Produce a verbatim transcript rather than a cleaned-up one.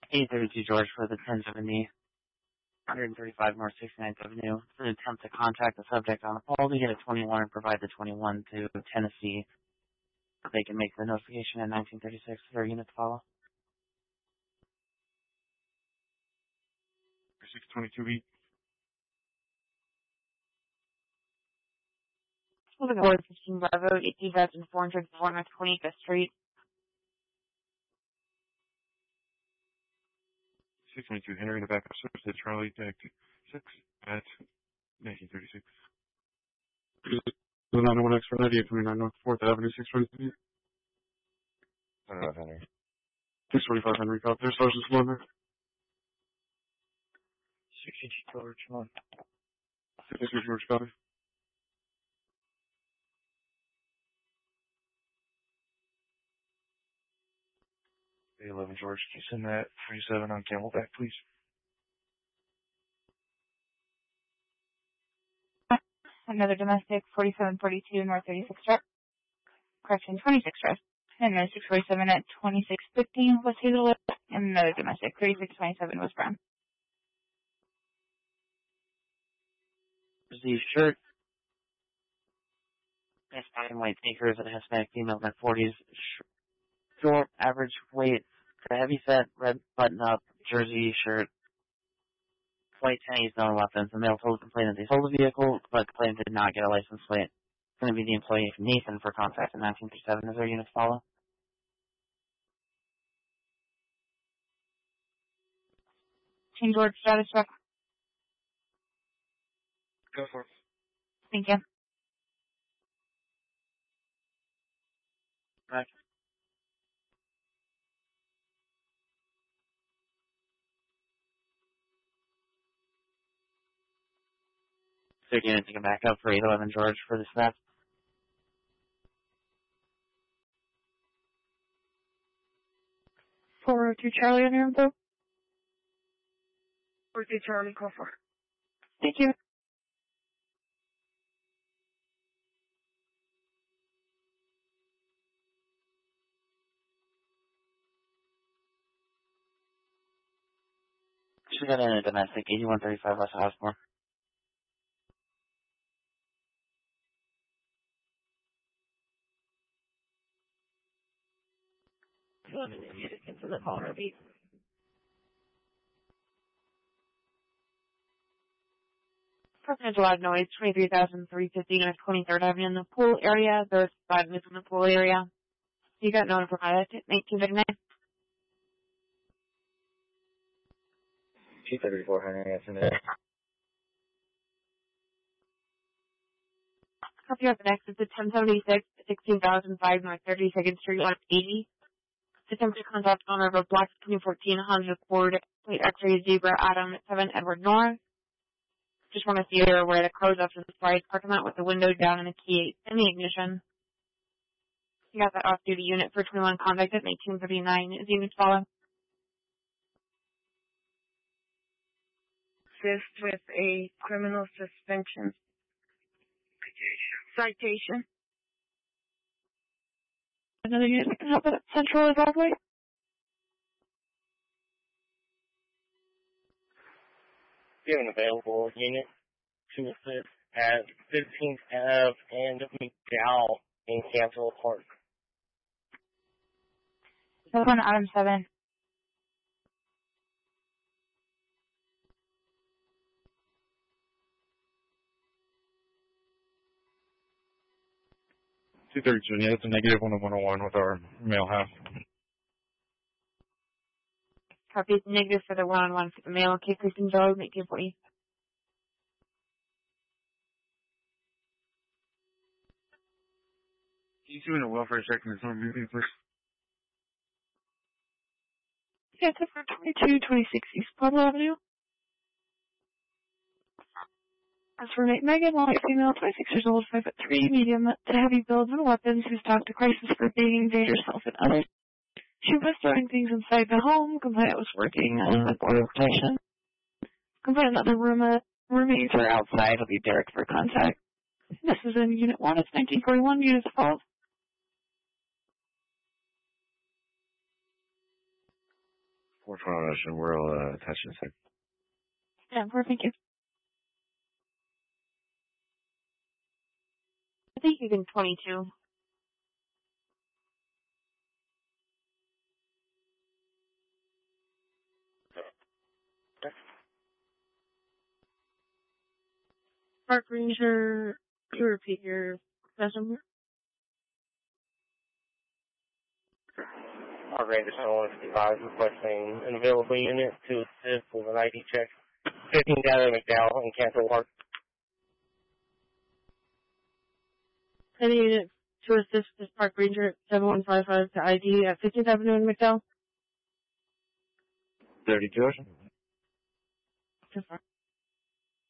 eight thirty-two George for the ten seventy, one thirty-five North sixty-ninth Avenue. For an attempt to contact the subject on the call to get a twenty-one and provide the twenty-one to Tennessee. They can make the notification at nineteen thirty-six for their unit to follow. six twenty-two E. Moving forward, fifteen Bravo, eighteen thousand four hundred four North twenty-fifth Street. six twenty-two Henry, the backup service to Charlie Deck six at nineteen thirty-six. The nine oh one X for ninety-eight twenty-nine North fourth Avenue, six twenty-three. I don't know, Henry. six twenty-five Henry, cop there, Sergeant Slaughter. sixty-two George, one. sixty-two George, copy. eleven George, can you send that forty-seven on Camelback, please? Another domestic, forty-seven forty-two North thirty-sixth Street. Correction, twenty-sixth Street. And another six forty-seven at twenty-six fifteen West Hazelwood. And another domestic, thirty-six twenty-seven West Brown. The shirt, Hispanic white sneakers and Hispanic female in forties. Short, average weight, heavy set, red button up, jersey, shirt, white tennies, no weapons. The male told the complainant they sold the vehicle, but the complainant did not get a license plate. It's going to be the employee Nathan for contact in nineteen thirty-seven. Is their unit follow? Team George, status check. Go for it. Thank you. Right. So unit to come back up for eight eleven George for the snap. four oh two Charlie on your info. four oh two Charlie, call for. Thank you. She got in a domestic, eighty-one thirty-five West Osmore. Into the call, repeat. Personal loud noise, twenty-three thousand three hundred fifty North twenty-third Avenue in the pool area. There's five minutes in the pool area. You got notified at nineteen thirty-nine. two thirty-four Henry, that's in there. Copy of the next is the ten seventy-six, sixteen thousand five North thirty-second Street, lot eighty. Attempt to contact owner of a black twenty fourteen Honda Accord, plate X-ray Zebra Adam seven Edward North. Just want to see you're aware to close up to the side parking lot with the window down and the key in the ignition. You got that off-duty unit for twenty-one contact at nineteen thirty-nine. Is unit follow? Assist with a criminal suspension citation. Another unit that can help at Central Broadway. We have an available unit to assist at fifteenth Avenue and McDowell in Canfield Park. Another one, Adam seven. two thirty-two, yeah, it's a negative one on one oh one with our male half. Copy negative for the one-on-one for the male. Okay, please enjoy. Make it for you. He's doing a welfare check in his own movie first. Yeah, it's for twenty-two twenty-six East Pueblo Avenue. As for Nate Megan, white female, twenty-six years old, five foot three, medium to heavy builds and weapons, who stalked a crisis for being dangerous herself and others. She was throwing things inside the home. Complainant was working on the border protection. Complainant and other room, uh, roommates are outside. Will be Derek for contact. This is in Unit one. It's nineteen forty-one. Unit falls. four twenty Ocean, we'll uh, attach in a sec. Yeah, perfect. Thank you. I think you can twenty-two. Park Ranger, you repeat your number? Our Ranger one fifty-five requesting an available unit to assist with an I D check. fifteen down McDowell in Cantor Park. Any unit to assist this Park Ranger seven one five five to I D at fifteenth Avenue in McDowell? thirty-two Ocean. Too far.